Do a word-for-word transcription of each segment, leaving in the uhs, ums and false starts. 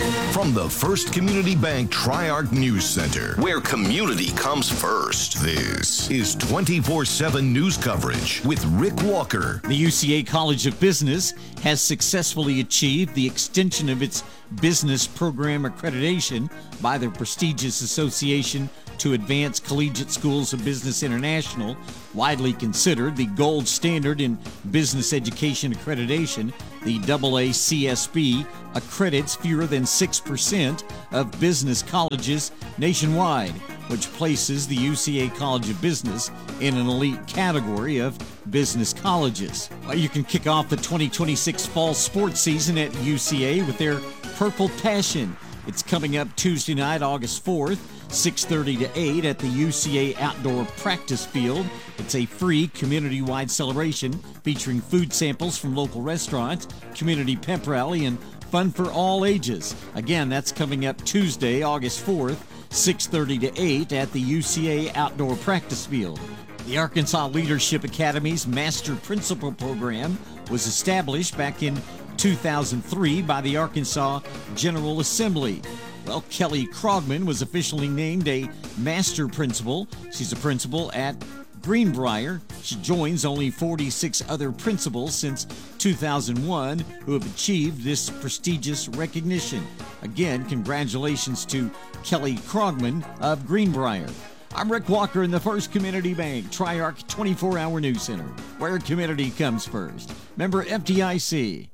From the First Community Bank Tri-Arc News Center, where community comes first, this is twenty-four seven news coverage with Rick Walker. The U C A College of Business has successfully achieved the extension of its business program accreditation by the prestigious Association to Advanced Collegiate Schools of Business International, widely considered the gold standard in business education accreditation. The double A C S B accredits fewer than six percent of business colleges nationwide, which places the U C A College of Business in an elite category of business colleges. Well, you can kick off the twenty twenty-six fall sports season at U C A with their Purple Passion. It's coming up Tuesday night, August fourth, six thirty to eight at the U C A Outdoor Practice Field. It's a free community-wide celebration featuring food samples from local restaurants, community pep rally, and fun for all ages. Again, that's coming up Tuesday, August fourth, six thirty to eight at the U C A Outdoor Practice Field. The Arkansas Leadership Academy's Master Principal Program was established back in two thousand three by the Arkansas General Assembly. Well, Kelly Krogman was officially named a Master Principal. She's a principal at Greenbrier. She joins only forty-six other principals since two thousand one who have achieved this prestigious recognition. Again, congratulations to Kelly Krogman of Greenbrier. I'm Rick Walker in the First Community Bank Tri-Arc twenty-four hour News Center, where community comes first. Member F D I C.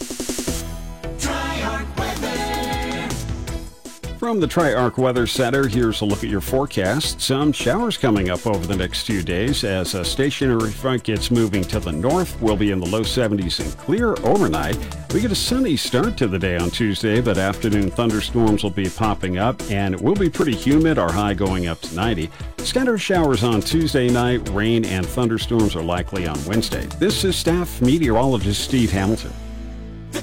From the Tri-Arc Weather Center, here's a look at your forecast. Some showers coming up over the next few days as a stationary front gets moving to the north. We'll be in the low seventies and clear overnight. We get a sunny start to the day on Tuesday, but afternoon thunderstorms will be popping up, and it will be pretty humid, our high going up to ninety. Scattered showers on Tuesday night. Rain and thunderstorms are likely on Wednesday. This is staff meteorologist Steve Hamilton.